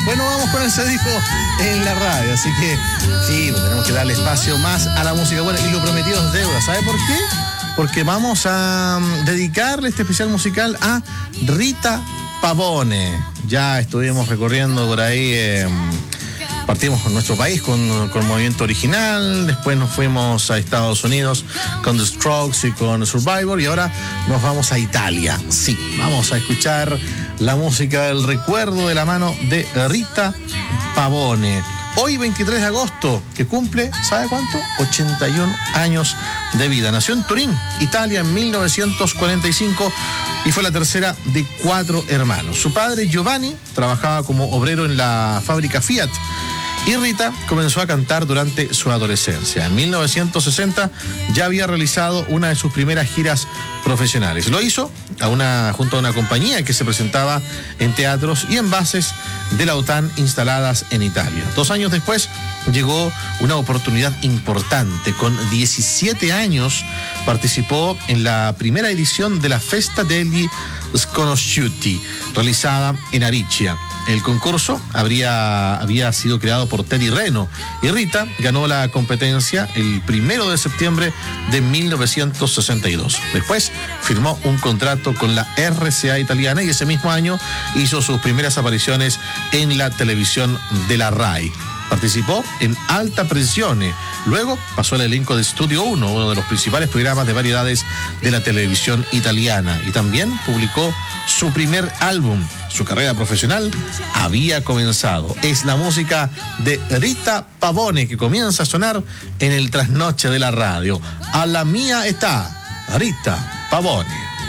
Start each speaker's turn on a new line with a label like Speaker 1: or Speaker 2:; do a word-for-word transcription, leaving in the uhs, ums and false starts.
Speaker 1: Bueno, vamos con el Se Dijo en la radio, así que sí, pues tenemos que darle espacio más a la música buena y lo prometido es deuda. ¿Sabe por qué? Porque vamos a dedicarle este especial musical a Rita Pavone. Ya estuvimos recorriendo por ahí, eh, partimos con nuestro país con, con el movimiento original, después nos fuimos a Estados Unidos con The Strokes y con Survivor, y ahora nos vamos a Italia. Sí, vamos a escuchar la música del recuerdo de la mano de Rita Pavone. Hoy, veintitrés de agosto, que cumple, ¿sabe cuánto? ochenta y un años de vida. Nació en Turín, Italia, en mil novecientos cuarenta y cinco y fue la tercera de cuatro hermanos. Su padre, Giovanni, trabajaba como obrero en la fábrica Fiat, y Rita comenzó a cantar durante su adolescencia. En mil novecientos sesenta ya había realizado una de sus primeras giras profesionales. Lo hizo a una, junto a una compañía que se presentaba en teatros y en bases de la OTAN instaladas en Italia. Dos años después llegó una oportunidad importante. Con diecisiete años participó en la primera edición de la Festa degli Sconosciuti, realizada en Aricia. El concurso habría, había sido creado por Teddy Reno y Rita ganó la competencia el primero de septiembre de mil novecientos sesenta y dos. Después firmó un contrato con la R C A italiana y ese mismo año hizo sus primeras apariciones en la televisión de la RAI. Participó en Alta Pressione, luego pasó al elenco de Studio uno, uno de los principales programas de variedades de la televisión italiana, y también publicó su primer álbum. Su carrera profesional había comenzado. Es la música de Rita Pavone que comienza a sonar en el trasnoche de la radio. A la mía está Rita Pavone.